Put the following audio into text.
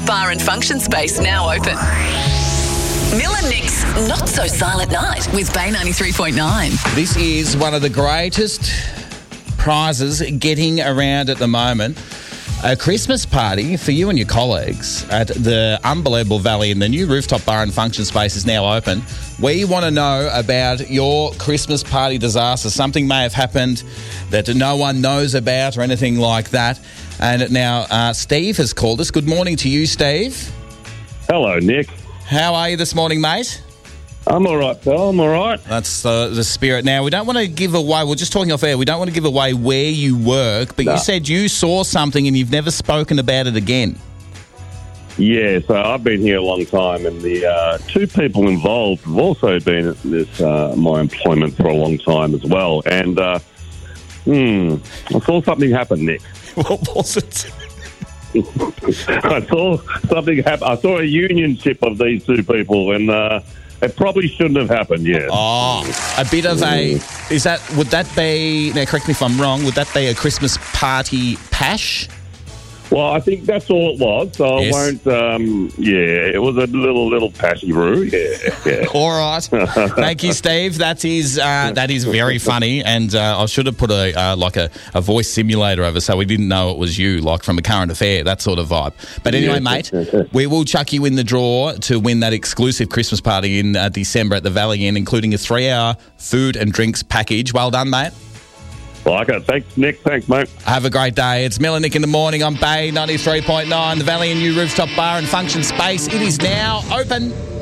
bar and function space now open. Mill and Nick's Not So Silent Night with Bay 93.9. This is one of the greatest prizes getting around at the moment. A Christmas party for you and your colleagues at the unbelievable Valley, and the new rooftop bar and function space is now open. We want to know about your Christmas party disaster. Something may have happened that no one knows about or anything like that. And now Steve has called us. Good morning to you, Steve. Hello, Nick. How are you this morning, mate? I'm all right, pal. I'm all right. That's the spirit. Now, we don't want to give away, we're just talking off air, we don't want to give away where you work, but you said you saw something and you've never spoken about it again. Yeah, so I've been here a long time, and the two people involved have also been at this my employment for a long time as well. And I saw something happen, Nick. What was it? I saw something happen. I saw a unionship of these two people, and it probably shouldn't have happened, yeah. Oh, a bit of would that be, now correct me if I'm wrong, would that be a Christmas party pash? Well, I think that's all it was, so Yes. I won't, it was a little pashy-roo, yeah. All right. Thank you, Steve. That is very funny, and I should have put a voice simulator over so we didn't know it was you, like from a current affair, that sort of vibe. But anyway, mate, we will chuck you in the draw to win that exclusive Christmas party in December at the Valley Inn, including a 3-hour food and drinks package. Well done, mate. Like it. Thanks, Nick. Thanks, mate. Have a great day. It's Mill and Nick in the morning on Bay 93.9, the Valley and new rooftop bar and function space. It is now open.